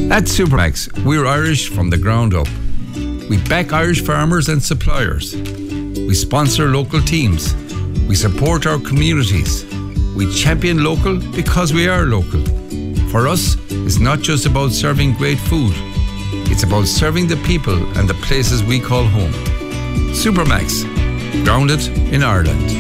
At Supermax, we're Irish from the ground up. We back Irish farmers and suppliers. We sponsor local teams. We support our communities. We champion local because we are local. For us, it's not just about serving great food. It's about serving the people and the places we call home. Supermax, grounded in Ireland.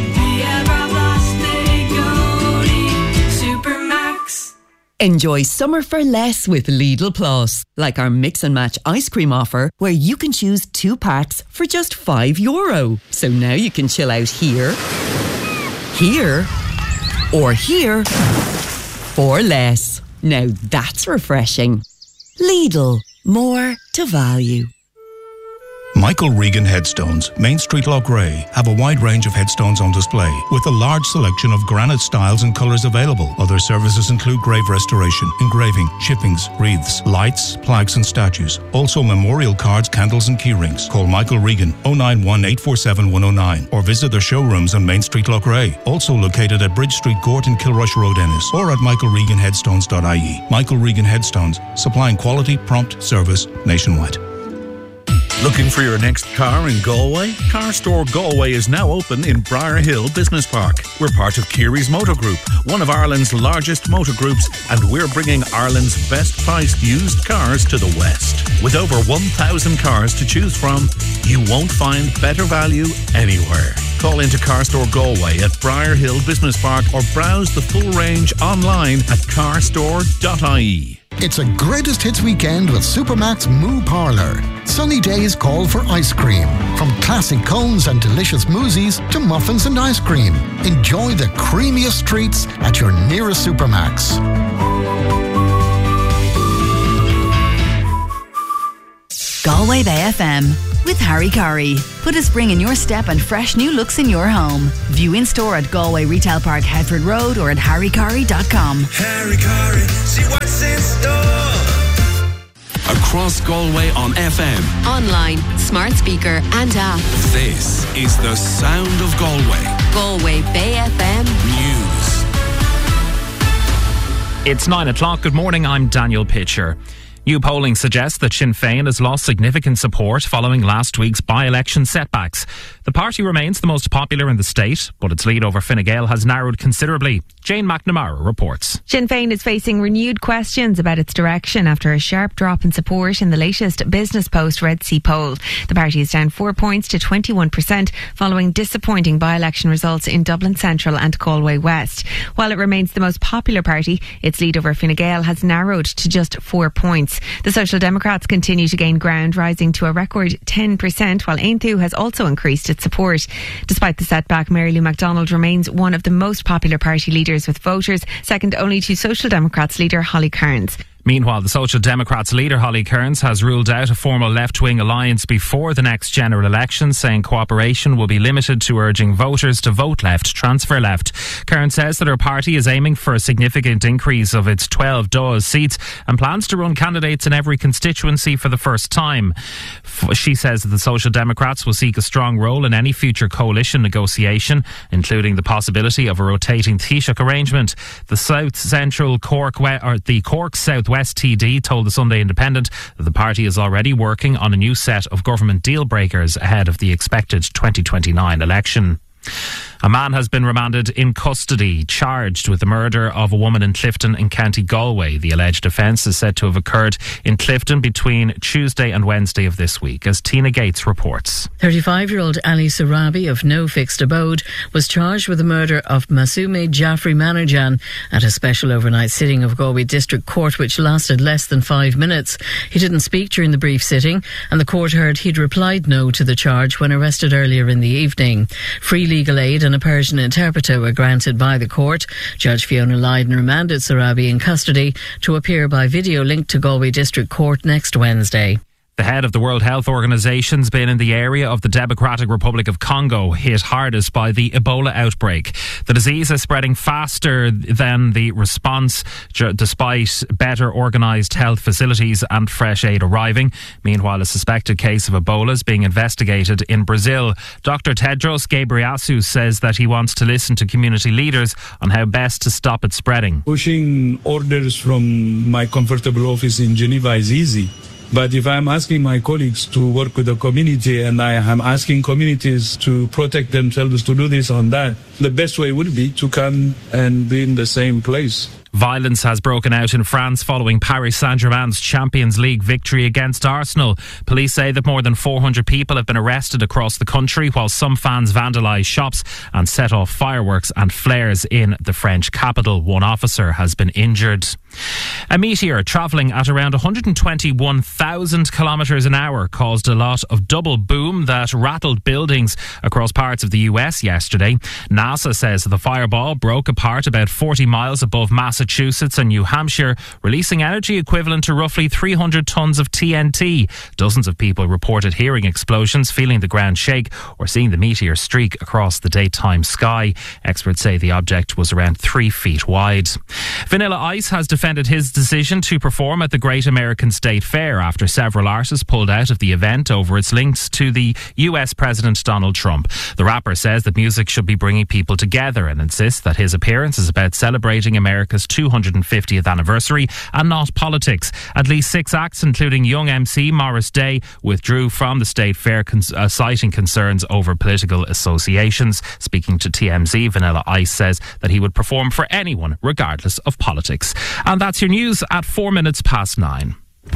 Enjoy summer for less with Lidl Plus, like our mix and match ice cream offer where you can choose 2 packs for just €5. So now you can chill out here, or here for less. Now that's refreshing. Lidl, more to value. Michael Regan Headstones, Main Street, Loughrea, have a wide range of headstones on display with a large selection of granite styles and colours available. Other services include grave restoration, engraving, chippings, wreaths, lights, plaques and statues. Also memorial cards, candles and key rings. Call Michael Regan 091 847 109 or visit their showrooms on Main Street, Loughrea. Also located at Bridge Street Court and Kilrush Road, Ennis, or at michaelreganheadstones.ie. Michael Regan Headstones, supplying quality, prompt service nationwide. Looking for your next car in Galway? Car Store Galway is now open in Briar Hill Business Park. We're part of Keary's Motor Group, one of Ireland's largest motor groups, and we're bringing Ireland's best priced used cars to the West. With over 1,000 cars to choose from, you won't find better value anywhere. Call into Car Store Galway at Briar Hill Business Park or browse the full range online at carstore.ie. It's a greatest hits weekend with Supermax Moo Parlour. Sunny days call for ice cream. From classic cones and delicious mousses to muffins and ice cream. Enjoy the creamiest treats at your nearest Supermax. Galway Bay FM with Harry Curry. Put a spring in your step and fresh new looks in your home. View in store at Galway Retail Park, Headford Road, or at harrycurry.com. Harry Curry, see what's in store. Across Galway on FM, online, smart speaker and app. This is the sound of Galway. Galway Bay FM News. It's 9 o'clock. Good morning, I'm Daniel Pitcher. New polling suggests that Sinn Féin has lost significant support following last week's by-election setbacks. The party remains the most popular in the state, but its lead over Fine Gael has narrowed considerably. Jane McNamara reports. Sinn Féin is facing renewed questions about its direction after a sharp drop in support in the latest Business Post Red C poll. The party is down 4 points to 21% following disappointing by-election results in Dublin Central and Galway West. While it remains the most popular party, its lead over Fine Gael has narrowed to just 4 points. The Social Democrats continue to gain ground, rising to a record 10%, while Aontú has also increased its support. Despite the setback, Mary Lou MacDonald remains one of the most popular party leaders with voters, second only to Social Democrats leader Holly Cairns. Meanwhile, the Social Democrats leader Holly Cairns has ruled out a formal left-wing alliance before the next general election, saying cooperation will be limited to urging voters to vote left, transfer left. Cairns says that her party is aiming for a significant increase of its 12 Dáil seats and plans to run candidates in every constituency for the first time. She says that the Social Democrats will seek a strong role in any future coalition negotiation, including the possibility of a rotating Taoiseach arrangement. The South Central Cork, or the Cork Southwest TD told the Sunday Independent that the party is already working on a new set of government deal breakers ahead of the expected 2029 election. A man has been remanded in custody, charged with the murder of a woman in Clifton in County Galway. The alleged offence is said to have occurred in Clifton between Tuesday and Wednesday of this week, as Tina Gates reports. 35-year-old Ali Sarabi of no fixed abode was charged with the murder of Masume Jaffrey Manajan at a special overnight sitting of Galway District Court, which lasted less than 5 minutes. He didn't speak during the brief sitting, and the court heard he'd replied no to the charge when arrested earlier in the evening. Free legal aid and a Persian interpreter were granted by the court. Judge Fiona Lydon remanded Sarabi in custody to appear by video link to Galway District Court next Wednesday. The head of the World Health Organization's been in the area of the Democratic Republic of Congo, hit hardest by the Ebola outbreak. The disease is spreading faster than the response, despite better organised health facilities and fresh aid arriving. Meanwhile, a suspected case of Ebola is being investigated in Brazil. Dr. Tedros Ghebreyesus says that he wants to listen to community leaders on how best to stop it spreading. Pushing orders from my comfortable office in Geneva is easy. But if I'm asking my colleagues to work with the community and I am asking communities to protect themselves to do this or that, the best way would be to come and be in the same place. Violence has broken out in France following Paris Saint-Germain's Champions League victory against Arsenal. Police say that more than 400 people have been arrested across the country, while some fans vandalised shops and set off fireworks and flares in the French capital. One officer has been injured. A meteor travelling at around 121,000 kilometres an hour caused a lot of double boom that rattled buildings across parts of the US yesterday. NASA says the fireball broke apart about 40 miles above Massachusetts and New Hampshire, releasing energy equivalent to roughly 300 tonnes of TNT. Dozens of people reported hearing explosions, feeling the ground shake, or seeing the meteor streak across the daytime sky. Experts say the object was around 3 feet wide. Vanilla Ice has defended his decision to perform at the Great American State Fair after several artists pulled out of the event over its links to the US President Donald Trump. The rapper says that music should be bringing people together and insists that his appearance is about celebrating America's 250th anniversary and not politics. At least 6 acts, including young MC Morris Day, withdrew from the State Fair, citing concerns over political associations. Speaking to TMZ, Vanilla Ice says that he would perform for anyone, regardless of politics. And that's your news at 4 minutes past 9.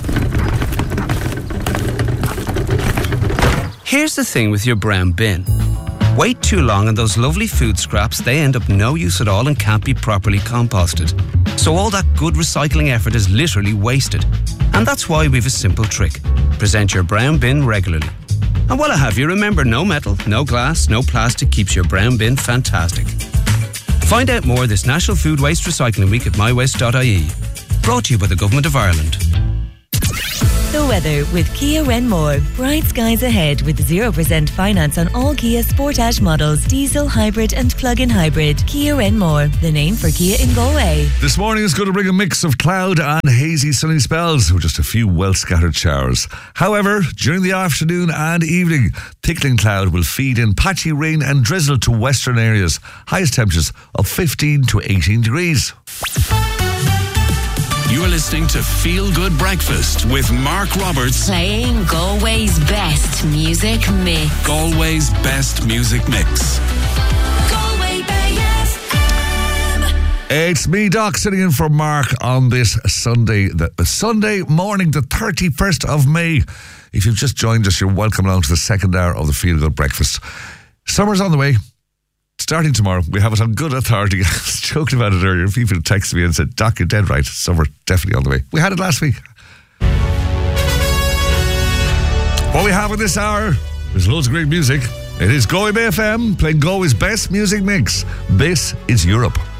Here's the thing with your brown bin. Wait too long and those lovely food scraps, they end up no use at all and can't be properly composted. So all that good recycling effort is literally wasted. And that's why we've a simple trick. Present your brown bin regularly. And while I have you, remember, no metal, no glass, no plastic keeps your brown bin fantastic. Find out more this National Food Waste Recycling Week at mywaste.ie. Brought to you by the Government of Ireland. The weather with Kia Renmore. Bright skies ahead with 0% finance on all Kia Sportage models, diesel, hybrid and plug-in hybrid. Kia Renmore, the name for Kia in Galway. This morning is going to bring a mix of cloud and hazy sunny spells with just a few well-scattered showers. However, during the afternoon and evening, thickening cloud will feed in patchy rain and drizzle to western areas. Highest temperatures of 15 to 18 degrees. You're listening to Feel Good Breakfast with Mark Roberts. Playing Galway's best music mix. Galway's best music mix. Galway Bay FM. It's me, Doc, sitting in for Mark on this Sunday, the Sunday morning, the 31st of May. If you've just joined us, you're welcome along to the second hour of the Feel Good Breakfast. Summer's on the way. Starting tomorrow, we have it on good authority. I was joking about it earlier. People texted me and said, Doc, you're dead right. Summer definitely on the way. We had it last week. What we have in this hour, there's loads of great music. It is Galway Bay FM playing Galway's best music mix. This is Europe.